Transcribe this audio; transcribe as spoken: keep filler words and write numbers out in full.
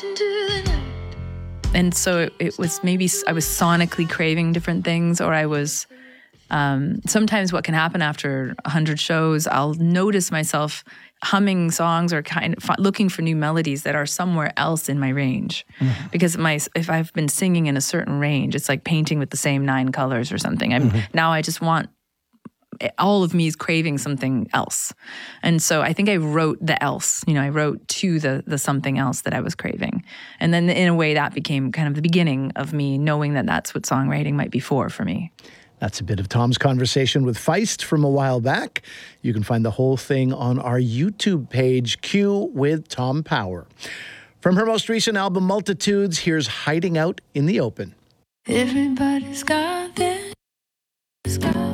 And so it, it was maybe I was sonically craving different things, or I was, um, sometimes what can happen after a hundred shows, I'll notice myself humming songs or kind of looking for new melodies that are somewhere else in my range. Mm-hmm. Because my if I've been singing in a certain range, it's like painting with the same nine colors or something. I'm, mm-hmm. Now I just want, all of me is craving something else. And so I think I wrote the else, you know, I wrote to the the something else that I was craving. And then in a way that became kind of the beginning of me knowing that that's what songwriting might be for, for me. That's a bit of Tom's conversation with Feist from a while back. You can find the whole thing on our YouTube page, Q with Tom Power. From her most recent album, Multitudes, here's Hiding Out in the Open. Everybody's got their